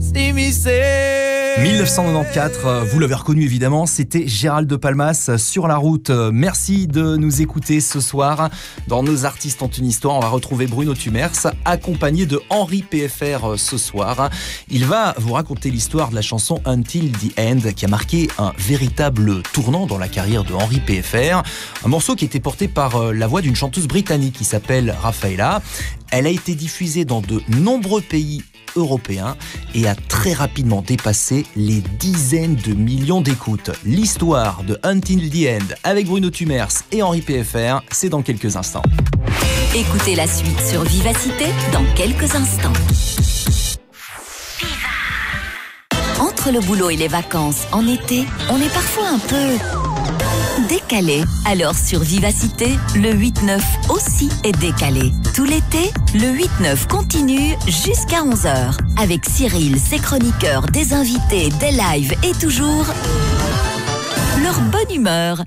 see me say. 1994, vous l'avez reconnu évidemment, c'était Gérald de Palmas sur la route. Merci de nous écouter ce soir. Dans Nos artistes ont une histoire, on va retrouver Bruno Tumers, accompagné de Henri PFR ce soir. Il va vous raconter l'histoire de la chanson Until the End, qui a marqué un véritable tournant dans la carrière de Henri PFR. Un morceau qui était porté par la voix d'une chanteuse britannique qui s'appelle Rafaela. Elle a été diffusée dans de nombreux pays européen et a très rapidement dépassé les dizaines de millions d'écoutes. L'histoire de Until the End avec Bruno Tumers et Henri PFR, c'est dans quelques instants. Écoutez la suite sur Vivacité dans quelques instants. Entre le boulot et les vacances, en été, on est parfois un peu décalé. Alors sur Vivacité, le 8-9 aussi est décalé. Tout l'été, le 8-9 continue jusqu'à 11h. Avec Cyril, ses chroniqueurs, des invités, des lives et toujours leur bonne humeur.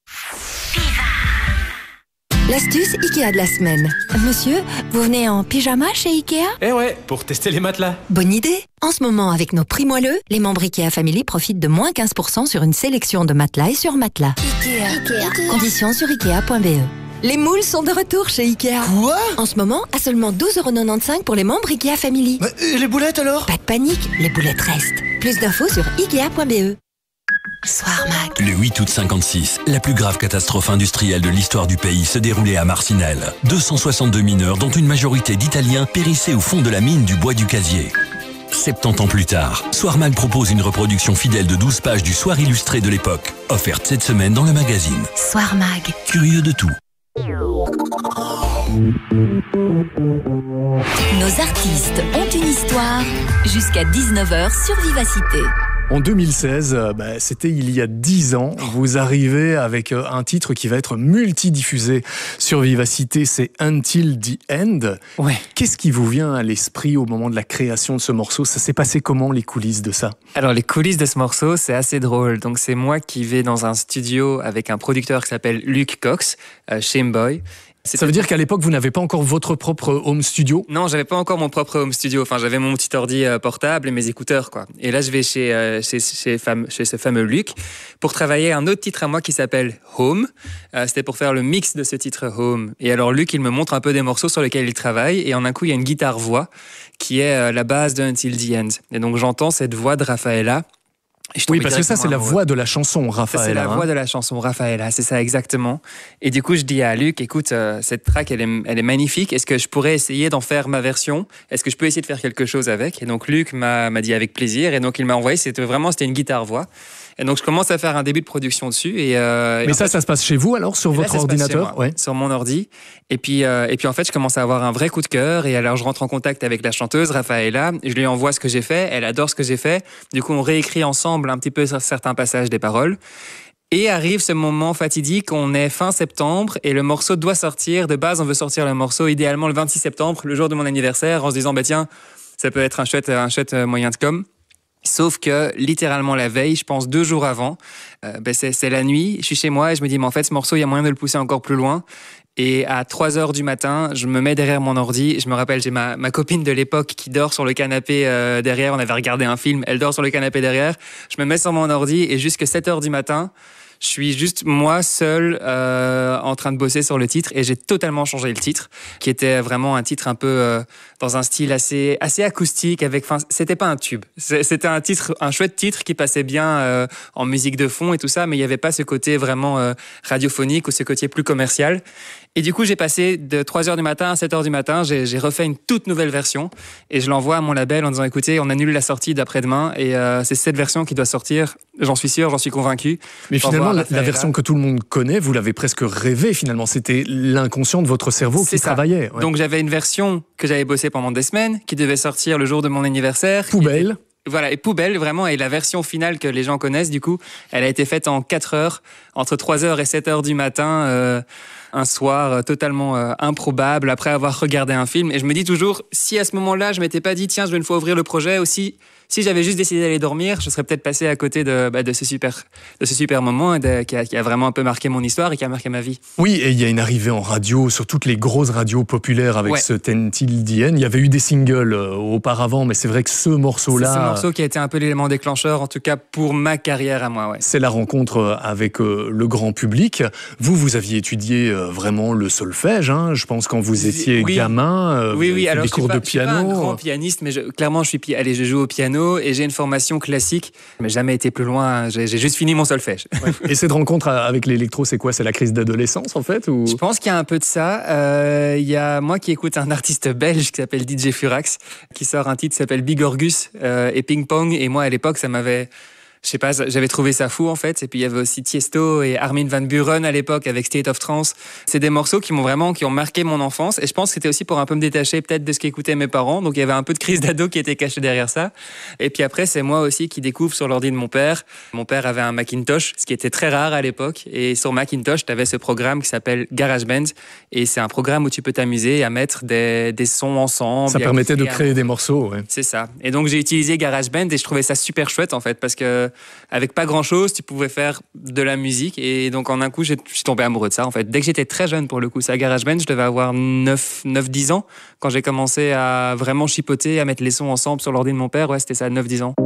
L'astuce Ikea de la semaine. Monsieur, vous venez en pyjama chez Ikea ? Eh ouais, pour tester les matelas. Bonne idée. En ce moment, avec nos prix moelleux, les membres Ikea Family profitent de moins 15% sur une sélection de matelas et sur matelas. Ikea. Conditions sur Ikea.be. Les moules sont de retour chez Ikea. Quoi ? En ce moment, à seulement 12,95€ pour les membres Ikea Family. Et les boulettes alors ? Pas de panique, les boulettes restent. Plus d'infos sur Ikea.be. Soir Mag. Le 8 août 56, la plus grave catastrophe industrielle de l'histoire du pays se déroulait à Marcinelle. 262 mineurs, dont une majorité d'Italiens, périssaient au fond de la mine du bois du casier. 70 ans plus tard, Soir Mag propose une reproduction fidèle de 12 pages du Soir illustré de l'époque, offerte cette semaine dans le magazine. Soir Mag. Curieux de tout. Nos artistes ont une histoire jusqu'à 19h sur Vivacité. En 2016, c'était il y a 10 ans, vous arrivez avec un titre qui va être multidiffusé sur Vivacité, c'est Until the End. Ouais. Qu'est-ce qui vous vient à l'esprit au moment de la création de ce morceau ? Ça s'est passé comment, les coulisses de ça ? Alors les coulisses de ce morceau, c'est assez drôle. Donc c'est moi qui vais dans un studio avec un producteur qui s'appelle Luke Cox, Shameboy. Ça veut dire qu'à l'époque, vous n'avez pas encore votre propre home studio ? Non, j'avais pas encore mon propre home studio. Enfin, j'avais mon petit ordi portable et mes écouteurs, quoi. Et là, je vais chez ce fameux Luc pour travailler un autre titre à moi qui s'appelle Home. C'était pour faire le mix de ce titre Home. Et alors, Luc, il me montre un peu des morceaux sur lesquels il travaille. Et en un coup, il y a une guitare-voix qui est la base de Until the End. Et donc, j'entends cette voix de Rafaela. Oui, parce que ça, c'est la voix de la chanson, Rafaela. C'est la voix de la chanson, Rafaela, c'est ça exactement. Et du coup, je dis à Luc, écoute, cette track, elle est magnifique. Est-ce que je pourrais essayer d'en faire ma version ? Est-ce que je peux essayer de faire quelque chose avec ? Et donc, Luc m'a dit avec plaisir. Et donc, il m'a envoyé, c'était une guitare-voix. Et donc, je commence à faire un début de production dessus. Mais ça se passe chez vous, alors, sur votre ordinateur ? Ouais. Sur mon ordi. Et puis, en fait, je commence à avoir un vrai coup de cœur. Et alors, je rentre en contact avec la chanteuse, Rafaela. Je lui envoie ce que j'ai fait. Elle adore ce que j'ai fait. Du coup, on réécrit ensemble un petit peu certains passages des paroles. Et arrive ce moment fatidique, on est fin septembre et le morceau doit sortir. De base, on veut sortir le morceau idéalement le 26 septembre, le jour de mon anniversaire, en se disant, tiens, ça peut être un chouette moyen de com'. Sauf que, littéralement la veille, je pense 2 jours avant, c'est la nuit, je suis chez moi et je me dis, mais en fait, ce morceau, il y a moyen de le pousser encore plus loin. Et à 3h du matin, je me mets derrière mon ordi. Je me rappelle, j'ai ma copine de l'époque qui dort sur le canapé derrière. On avait regardé un film, elle dort sur le canapé derrière. Je me mets sur mon ordi et jusqu'à 7h du matin, je suis juste moi seul en train de bosser sur le titre et j'ai totalement changé le titre, qui était vraiment un titre un peu dans un style assez acoustique. C'était pas un tube, c'était un chouette titre qui passait bien en musique de fond et tout ça, mais il y avait pas ce côté vraiment radiophonique ou ce côté plus commercial. Et du coup, j'ai passé de 3h du matin à 7h du matin, j'ai refait une toute nouvelle version et je l'envoie à mon label en disant, écoutez, on annule la sortie d'après-demain et c'est cette version qui doit sortir, j'en suis sûr, j'en suis convaincu. Mais finalement, la version que tout le monde connaît, vous l'avez presque rêvé finalement, c'était l'inconscient de votre cerveau qui travaillait. Ouais. Donc j'avais une version que j'avais bossée pendant des semaines, qui devait sortir le jour de mon anniversaire. Poubelle. Voilà, et poubelle, vraiment, et la version finale que les gens connaissent, du coup, elle a été faite en 4 heures, entre 3h et 7h du matin, un soir totalement improbable, après avoir regardé un film. Et je me dis toujours, si à ce moment-là, je m'étais pas dit, tiens, je vais une fois ouvrir le projet, aussi, si j'avais juste décidé d'aller dormir, je serais peut-être passé à côté de ce super moment qui a vraiment un peu marqué mon histoire et qui a marqué ma vie. Oui, et il y a une arrivée en radio, sur toutes les grosses radios populaires avec ce Until the End. Il y avait eu des singles auparavant, mais c'est vrai que ce morceau-là... C'est ce morceau qui a été un peu l'élément déclencheur, en tout cas pour ma carrière à moi. Ouais. C'est la rencontre avec le grand public. Vous aviez étudié vraiment le solfège, hein, je pense, quand vous étiez gamin. Oui. Alors, des cours de piano. Je suis pas un grand pianiste, mais clairement, je joue au piano et j'ai une formation classique, mais jamais été plus loin. J'ai juste fini mon solfège. Ouais. Et cette rencontre avec l'électro, c'est quoi? C'est la crise d'adolescence, en fait, ou... Je pense qu'il y a un peu de ça. Il y a moi qui écoute un artiste belge qui s'appelle DJ Furax, qui sort un titre qui s'appelle Big Orgus et Ping Pong. Et moi, à l'époque, ça m'avait... Je sais pas, j'avais trouvé ça fou en fait. Et puis il y avait aussi Tiesto et Armin van Buuren à l'époque avec State of Trance. C'est des morceaux qui ont marqué mon enfance. Et je pense que c'était aussi pour un peu me détacher peut-être de ce qu'écoutaient mes parents. Donc il y avait un peu de crise d'ado qui était cachée derrière ça. Et puis après, c'est moi aussi qui découvre sur l'ordi de mon père. Mon père avait un Macintosh, ce qui était très rare à l'époque. Et sur Macintosh, tu avais ce programme qui s'appelle GarageBand. Et c'est un programme où tu peux t'amuser à mettre des sons ensemble. Ça permettait de créer des morceaux, ouais. C'est ça. Et donc j'ai utilisé GarageBand et je trouvais ça super chouette en fait parce que avec pas grand chose, tu pouvais faire de la musique. Et donc en un coup, je suis tombé amoureux de ça en fait. Dès que j'étais très jeune pour le coup, ça GarageBand, je devais avoir 9-10 ans quand j'ai commencé à vraiment chipoter, à mettre les sons ensemble sur l'ordi de mon père. Ouais, c'était ça, 9-10 ans.